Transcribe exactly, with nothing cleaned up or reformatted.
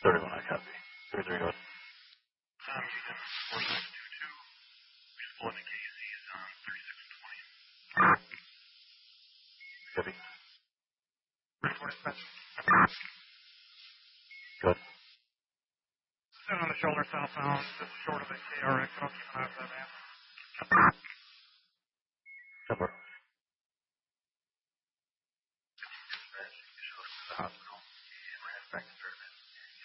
thirty-one, I copy. three three, go ahead. Tom, you got four six two two. We split the K Zs on thirty-six and twenty. Copy. Report dispatch. Go ahead. Sit on the shoulder southbound, just short of the K R X. I'll keep an eye on that man. Number.